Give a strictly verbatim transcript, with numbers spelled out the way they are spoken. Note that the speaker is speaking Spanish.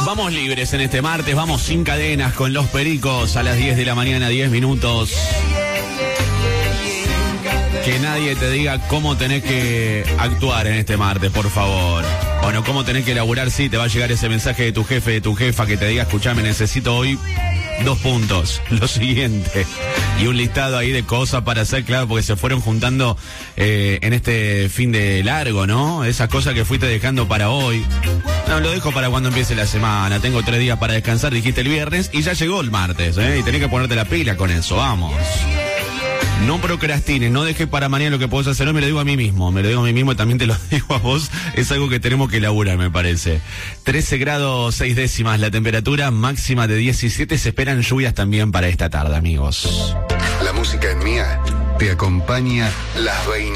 Vamos libres en este martes, vamos sin cadenas con los Pericos a las diez de la mañana, diez minutos. Que nadie te diga cómo tenés que actuar en este martes, por favor. Bueno, cómo tenés que laburar, sí, te va a llegar ese mensaje de tu jefe, de tu jefa, que te diga, escuchame, necesito hoy dos puntos, lo siguiente. Y un listado ahí de cosas para hacer, claro, porque se fueron juntando eh, en este fin de largo, ¿no? Esas cosas que fuiste dejando para hoy. No, lo dejo para cuando empiece la semana. Tengo tres días para descansar, dijiste el viernes, y ya llegó el martes, ¿eh? Y tenés que ponerte la pila con eso, vamos. No procrastines, no dejes para mañana lo que podés hacer hoy, me lo digo a mí mismo, me lo digo a mí mismo y también te lo digo a vos, es algo que tenemos que elaborar, me parece. trece grados seis décimas la temperatura, máxima de diecisiete, se esperan lluvias también para esta tarde, amigos. La música es mía, te acompaña las veinticuatro.